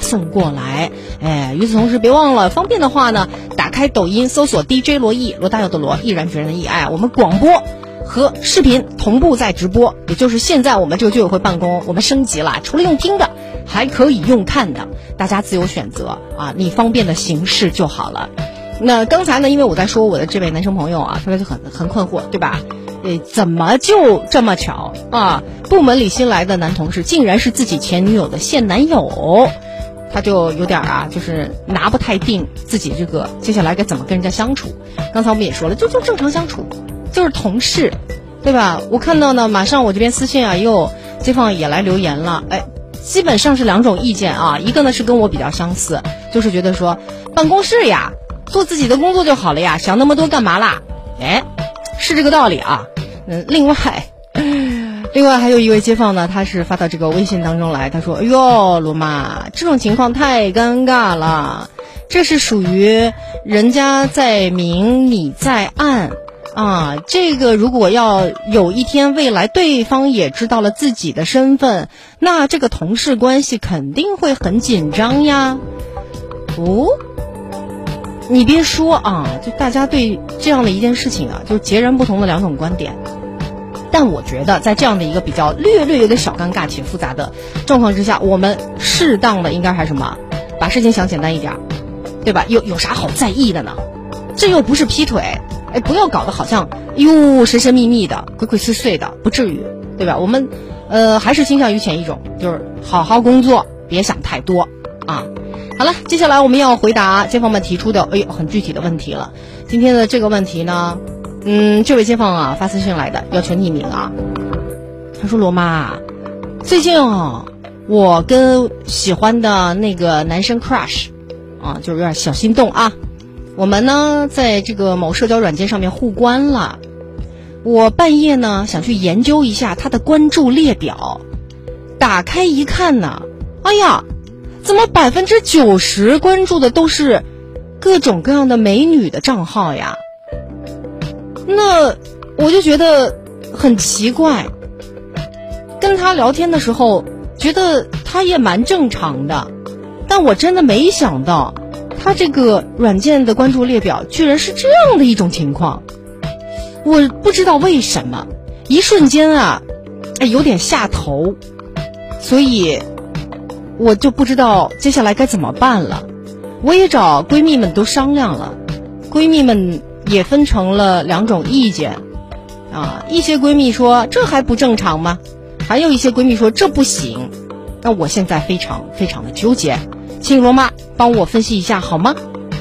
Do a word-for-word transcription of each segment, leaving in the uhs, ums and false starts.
送过来。哎，与此同时别忘了，方便的话呢，打开抖音搜索 D J 罗毅，罗大佑的罗，毅然决然的毅。哎，我们广播和视频同步在直播，也就是现在我们这个居委会办公我们升级了，除了用听的还可以用看的，大家自由选择啊，你方便的形式就好了。那刚才呢，因为我在说我的这位男生朋友啊，他就很很困惑，对吧？诶，怎么就这么巧啊？部门里新来的男同事竟然是自己前女友的现男友，他就有点啊，就是拿不太定自己这个接下来该怎么跟人家相处。刚才我们也说了，就就正常相处，就是同事，对吧？我看到呢，马上我这边私信啊，也有街坊也来留言了，哎，基本上是两种意见啊，一个呢是跟我比较相似，就是觉得说办公室呀，做自己的工作就好了呀，想那么多干嘛啦？哎，是这个道理啊。嗯，另外，另外还有一位街坊呢，他是发到这个微信当中来，他说：“哎呦，罗妈，这种情况太尴尬了，这是属于人家在明你在暗啊。这个如果要有一天未来对方也知道了自己的身份，那这个同事关系肯定会很紧张呀。”哦。你别说啊，就大家对这样的一件事情啊，就是截然不同的两种观点。但我觉得在这样的一个比较略略有点小尴尬且复杂的状况之下，我们适当的应该还是什么，把事情想简单一点，对吧？有有啥好在意的呢？这又不是劈腿，哎，不要搞得好像哟神神秘秘的、鬼鬼祟祟的，不至于，对吧？我们呃还是倾向于前一种，就是好好工作，别想太多啊。好了，接下来我们要回答街坊们提出的哎呦很具体的问题了。今天的这个问题呢，嗯，这位街坊啊发私信来的，要求匿名啊。他说：“罗妈，最近啊，我跟喜欢的那个男生 crush 啊，就是有点小心动啊。我们呢在这个某社交软件上面互关了。我半夜呢想去研究一下他的关注列表，打开一看呢，哎呀！怎么百分之九十关注的都是各种各样的美女的账号呀？那我就觉得很奇怪。跟他聊天的时候，觉得他也蛮正常的，但我真的没想到，他这个软件的关注列表居然是这样的一种情况。我不知道为什么，一瞬间啊，哎，有点下头，所以。我就不知道接下来该怎么办了。我也找闺蜜们都商量了，闺蜜们也分成了两种意见啊。一些闺蜜说这还不正常吗？还有一些闺蜜说这不行。那我现在非常非常的纠结，请罗妈帮我分析一下好吗？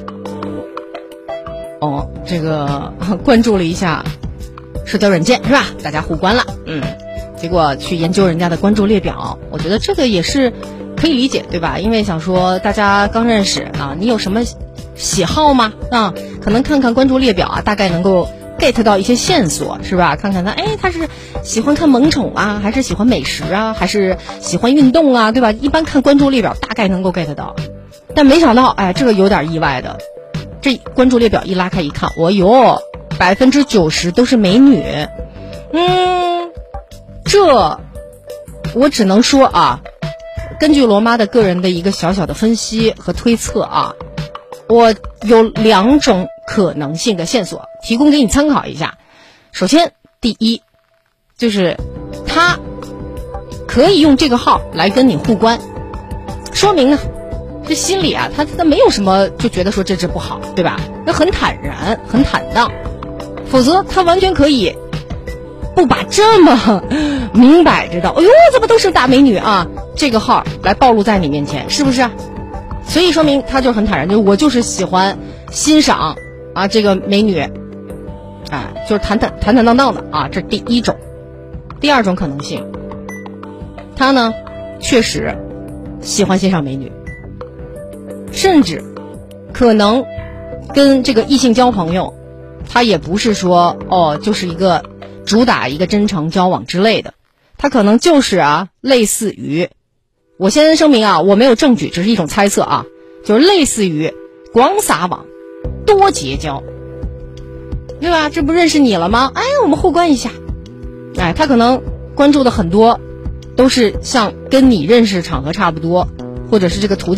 哦，这个关注了一下社交软件是吧？大家互关了，嗯，结果去研究人家的关注列表，我觉得这个也是可以理解，对吧？因为想说大家刚认识啊，你有什么喜好吗？啊，可能看看关注列表啊，大概能够 get 到一些线索，是吧？看看他，哎，他是喜欢看萌宠啊，还是喜欢美食啊，还是喜欢运动啊，对吧？一般看关注列表大概能够 get 到，但没想到，哎，这个有点意外的。这关注列表一拉开一看，哦哟，百分之九十都是美女，嗯，这我只能说啊。根据罗妈的个人的一个小小的分析和推测啊，我有两种可能性的线索提供给你参考一下。首先，第一，就是他可以用这个号来跟你互关，说明呢，这心里啊，他他没有什么就觉得说这这不好，对吧？那很坦然，很坦荡，否则他完全可以不把这么明摆着的，哎呦，怎么都是大美女啊，这个号来暴露在你面前，是不是？所以说明他就很坦然，就我就是喜欢欣赏啊这个美女，哎，就是坦坦坦坦荡荡的啊，这第一种。第二种可能性，他呢确实喜欢欣赏美女，甚至可能跟这个异性交朋友，他也不是说哦就是一个主打一个真诚交往之类的，他可能就是啊类似于，我先声明啊，我没有证据，只是一种猜测啊，就是类似于广撒网多结交，对吧？这不认识你了吗？哎，我们互关一下。哎，他可能关注的很多都是像跟你认识场合差不多，或者是这个途径